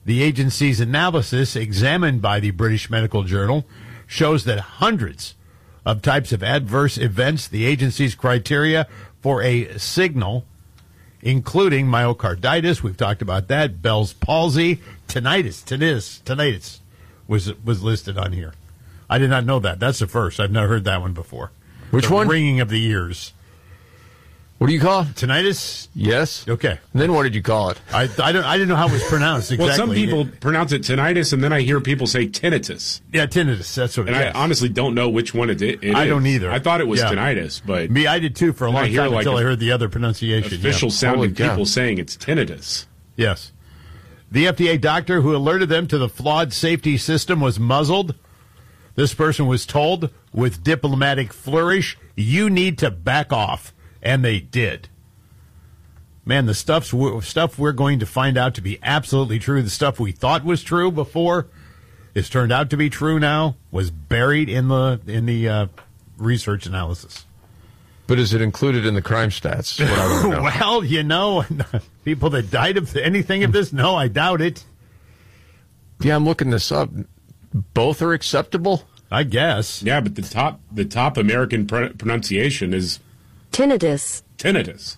The agency's analysis, examined by the British Medical Journal, shows that hundreds of types of adverse events, the agency's criteria for a signal, including myocarditis, we've talked about that, Bell's palsy, tinnitus was listed on here. I did not know that. That's the first. I've never heard that one before. Which one? Ringing of the ears. What do you call it? Tinnitus? Yes. Okay. And then what did you call it? I didn't know how it was pronounced exactly. Well, some people pronounce it tinnitus, and then I hear people say tinnitus. Yeah, tinnitus. That's what it is. And I honestly don't know which one it is. I don't either. I thought it was tinnitus, but... Me, I did too for a long time until I heard the other pronunciation. Official sounding people saying it's tinnitus. Yes. The FDA doctor who alerted them to the flawed safety system was muzzled. This person was told with diplomatic flourish, you need to back off. And they did. Man, the stuff we're going to find out to be absolutely true, the stuff we thought was true before is turned out to be true now, was buried in the research analysis. But is it included in the crime stats? What I want to know. Well, people that died of anything of this, no, I doubt it. Yeah, I'm looking this up. Both are acceptable? I guess. Yeah, but the top American pronunciation is... Tinnitus. Tinnitus.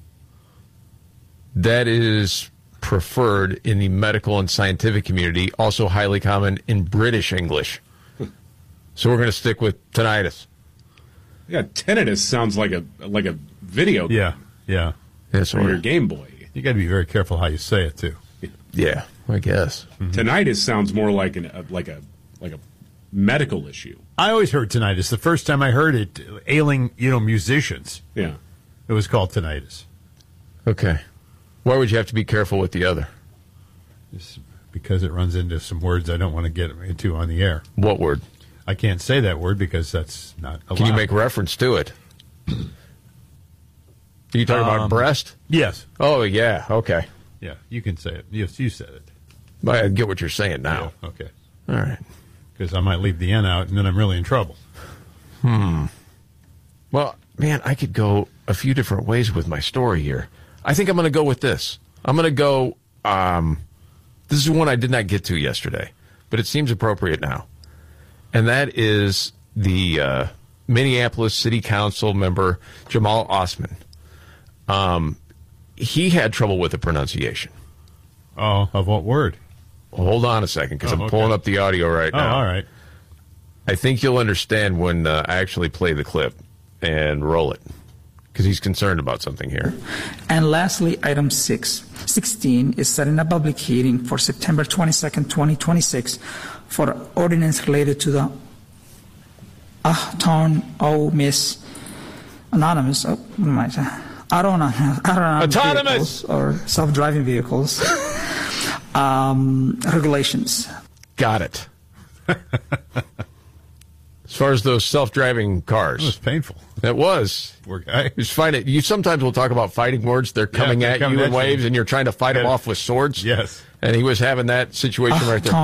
That is preferred in the medical and scientific community, also highly common in British English. So we're going to stick with tinnitus. Yeah, tinnitus sounds like a video game. Yeah. Or your Game Boy. You got to be very careful how you say it, too. Yeah, I guess. Mm-hmm. Tinnitus sounds more like a medical issue. I always heard tinnitus. The first time I heard it, ailing, musicians. Yeah. It was called tinnitus. Okay. Why would you have to be careful with the other? Just because it runs into some words I don't want to get into on the air. What word? I can't say that word because that's not allowed. Can you make reference to it? Are you talking about breast? Yes. Oh, yeah. Okay. Yeah, you can say it. Yes, you said it. I get what you're saying now. Yeah, okay. All right. Because I might leave the N out, and then I'm really in trouble. Well, man, I could go a few different ways with my story here. I think I'm going to go with this. I'm going to go, this is one I did not get to yesterday, but it seems appropriate now. And that is the Minneapolis City Council member, Jamal Osman. He had trouble with the pronunciation. Oh, of what word? Well, hold on a second, because I'm pulling up the audio right now. Oh, all right. I think you'll understand when I actually play the clip and roll it, because he's concerned about something here. And lastly, item 16 is setting a public hearing for September 22nd, 2026 for ordinance related to the Autonomous vehicles or self-driving vehicles regulations. Got it. As far as those self-driving cars. It was painful. It was. Just find it. You sometimes will talk about fighting words. They're coming at you in waves, and you're trying to fight them off with swords. Yes. And he was having that situation right there.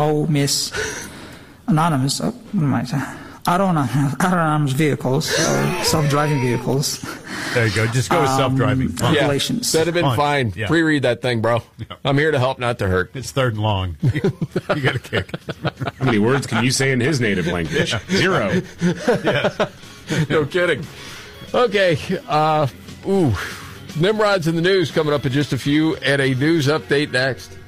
Autonomous vehicles or self-driving vehicles. There you go. Just go with self-driving. Regulations. That'd have been fine. Yeah. Pre-read that thing, bro. Yeah. I'm here to help, not to hurt. It's third and long. You got a kick. How many words can you say in his native language? Yeah. 0. Yes. No kidding. Okay. Nimrod's in the news coming up in just a few, and a news update next.